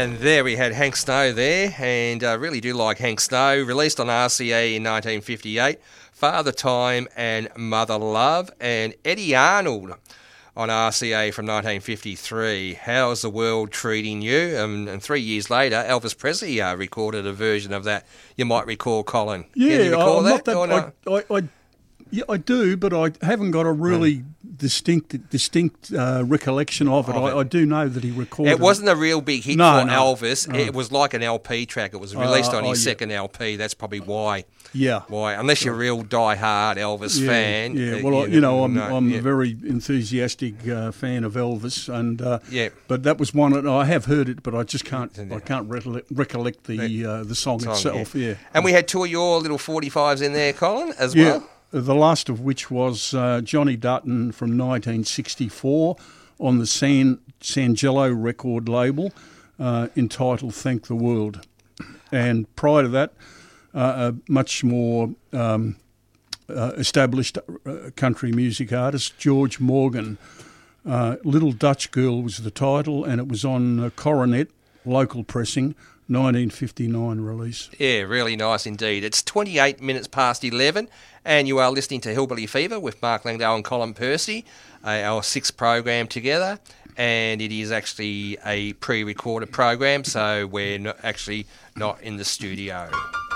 And there we had Hank Snow there, and really do like Hank Snow. Released on RCA in 1958, Father Time and Mother Love, and Eddie Arnold on RCA from 1953, How's the World Treating You? And 3 years later, Elvis Presley recorded a version of that. You might recall, Colin. Yeah, Can you recall not that? Or no? I do, but I haven't got a really distinct recollection of it. I do know that he recorded it. It wasn't a real big hit for Elvis. No. It was like an LP track. It was released on his second LP. That's probably why. Yeah. Why? Unless you're a real die-hard Elvis fan. Yeah, well, I'm a very enthusiastic fan of Elvis, and but that was one. I have heard it, but I just can't recollect the song itself. Yeah. And we had two of your little 45s in there, Colin, as well. The last of which was Johnny Dutton from 1964 on the Sangelo record label, entitled Thank the World. And prior to that, a much more established country music artist, George Morgan. Little Dutch Girl was the title, and it was on Coronet, local pressing, 1959 release. Yeah, really nice indeed. It's 28 minutes past 11, and you are listening to Hillbilly Fever with Mark Langdale and Colin Percy, our sixth program together, and it is actually a pre-recorded program, so we're not in the studio.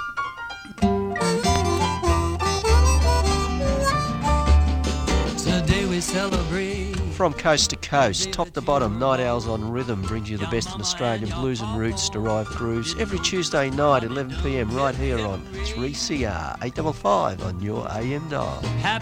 Today we celebrate. From coast to coast, top to bottom, Night Owls on Rhythm brings you the best in Australian blues and roots-derived grooves every Tuesday night, 11 p.m, right here on 3CR 855 on your AM dial.